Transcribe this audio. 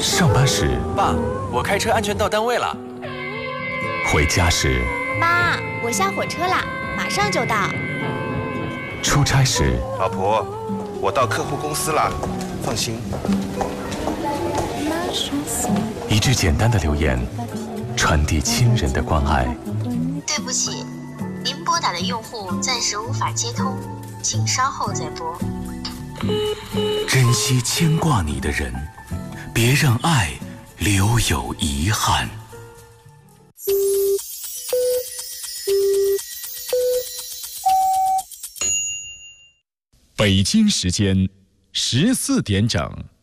上班时， 爸，我开车安全到单位了。 回家时， 妈，我下火车啦，马上就到。 出差时， 老婆，我到客户公司啦，放心。 一句简单的留言，传递亲人的关爱。 对不起，您拨打的用户暂时无法接通，请稍后再拨。 珍惜牵挂你的人，别让爱留有遗憾。 北京时间14点整。